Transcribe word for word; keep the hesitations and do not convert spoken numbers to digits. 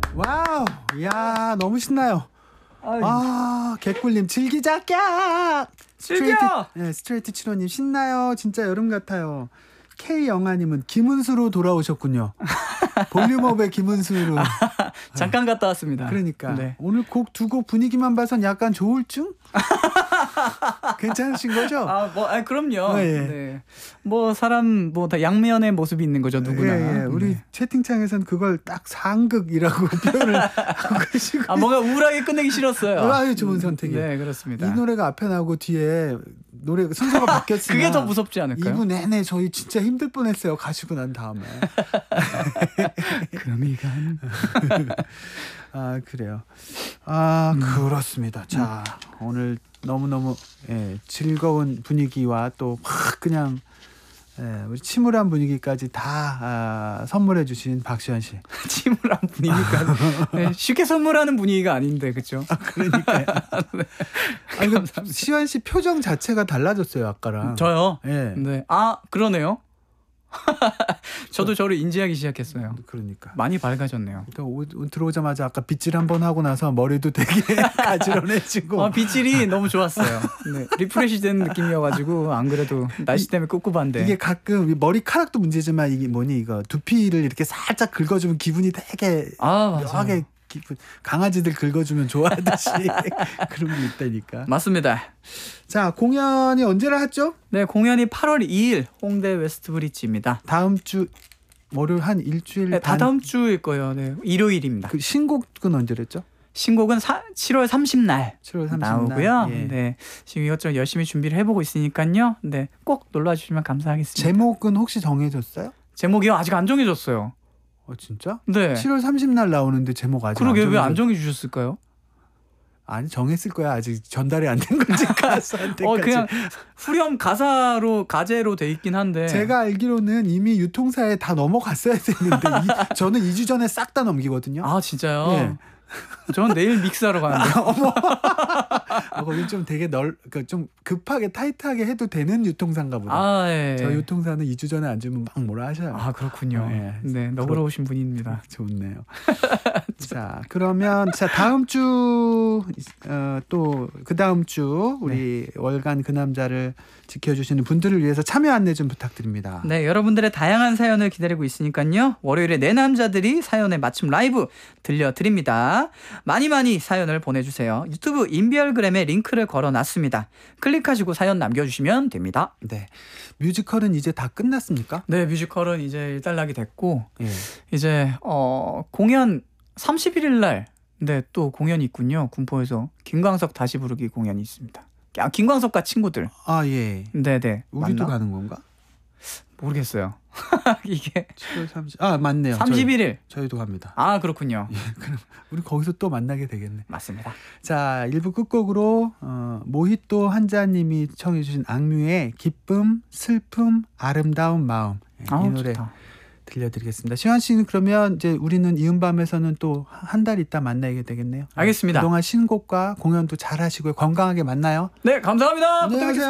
와우, 야 너무 신나요. 아유. 아, 개꿀님 질기작약. 즐겨! 네, 스트레이트 칠호님 신나요. 진짜 여름 같아요. K영아님은 김은수로 돌아오셨군요. 볼륨업의 김은수로. 잠깐 갔다 왔습니다. 그러니까 네. 오늘 곡 두 곡 분위기만 봐선 약간 조울증? 괜찮으신 거죠? 아, 뭐, 아, 그럼요. 네, 예. 네. 뭐 사람 뭐 다 양면의 모습이 있는 거죠, 누구나. 예, 예. 우리 네. 채팅창에선 그걸 딱 상극이라고 표현을 하고 계시고. 아, 뭔가 우울하게 끝내기 싫었어요. 아유, 좋은 선택이에요. 네, 그렇습니다. 이 노래가 앞에 나오고 뒤에 노래 순서가 바뀌었으면 그게 더 무섭지 않을까요? 이 부 내내 저희 진짜 힘들 뻔했어요. 가시고 난 다음에. 금이 간. 아, 그래요. 아, 음. 그렇습니다. 자, 오늘 너무너무 예, 즐거운 분위기와 또 막 그냥 예, 우리 침울한 분위기까지 다 아, 선물해 주신 박시환 씨. 침울한 분위기가 네, 쉽게 선물하는 분위기가 아닌데, 그렇죠? 아, 그러니까요. 네. 아니, 그 시환 씨 표정 자체가 달라졌어요, 아까랑. 저요? 예. 네. 아, 그러네요. 저도 저를 인지하기 시작했어요. 그러니까. 많이 밝아졌네요. 또 오, 들어오자마자 아까 빗질 한번 하고 나서 머리도 되게 가지런해지고. 아, 빗질이 너무 좋았어요. 네, 리프레시 된 느낌이어가지고 안 그래도 날씨 때문에 꿉꿉한데. 이게 가끔 머리카락도 문제지만 이게 뭐니 이거 두피를 이렇게 살짝 긁어주면 기분이 되게 아, 묘하게 기분, 강아지들 긁어주면 좋아하듯이 그런 게 있다니까. 맞습니다. 자, 공연이 언제나 했죠? 네, 공연이 팔월 이일 홍대 웨스트 브릿지입니다. 다음 주 월요일 한 일주일 네, 다 반. 다음 주일 거예요. 네, 일요일입니다. 그 신곡은 언제랬죠? 신곡은 사, 칠월 삼십날 칠월 삼십 날 나오고요. 예. 네, 지금 이것저것 열심히 준비를 해보고 있으니까요. 네, 꼭 놀러 주시면 감사하겠습니다. 제목은 혹시 정해졌어요? 제목이요? 아직 안 정해졌어요. 어, 진짜? 네. 칠월 삼십 날 나오는데 제목 아직 그러게 안 왜 안 정해졌- 정해주셨을까요? 아니, 정했을 거야. 아직 전달이 안 된 거지 가수한테까지. 어, 그냥 후렴 가사로 가제로 돼 있긴 한데. 제가 알기로는 이미 유통사에 다 넘어갔어야 되는데 이, 저는 이 주 전에 싹 다 넘기거든요. 아, 진짜요? 예. 전 내일 믹스하러 가는데. 어머. 아, 거긴 좀 되게 넓, 그러니까 좀 급하게 타이트하게 해도 되는 유통사인가 보다. 아, 예. 저 유통사는 이 주 전에 안 주면 막 뭐라 하셔요. 아, 그렇군요. 예. 네, 너그러우신 분입니다. 좋네요. 자, 그러면 자 다음 주 또 그 다음 주 우리 월간 그 남자를 지켜주시는 분들을 위해서 참여 안내 좀 부탁드립니다. 네, 여러분들의 다양한 사연을 기다리고 있으니까요. 월요일에 내 남자들이 사연에 맞춤 라이브 들려드립니다. 많이 많이 사연을 보내주세요. 유튜브 인별그램에 링크를 걸어놨습니다. 클릭하시고 사연 남겨주시면 됩니다. 네, 뮤지컬은 이제 다 끝났습니까? 네, 뮤지컬은 이제 일단락이 됐고 예. 이제 어, 공연 삼십일일 날 네, 또 공연이 있군요. 군포에서 김광석 다시 부르기 공연이 있습니다. 아, 김광석과 친구들. 아, 예. 네네. 우리도 맞나? 가는 건가? 모르겠어요. 이게 칠월 삼십. 아, 맞네요. 삼십일일. 저희, 저희도 갑니다. 아, 그렇군요. 우리 거기서 또 만나게 되겠네. 맞습니다. 자, 일 부 끝곡으로 어, 모히또 한자님이 청해주신 악뮤의 기쁨, 슬픔, 아름다운 마음. 예, 아, 이 노래 좋다. 들려드리겠습니다. 시환 씨는 그러면 이제 우리는 이은밤에서는 또 한 달 있다 만나게 되겠네요. 알겠습니다. 그동안 신곡과 공연도 잘 하시고요. 건강하게 만나요. 네, 감사합니다. 안녕히 부탁드리겠습니다. 가세요.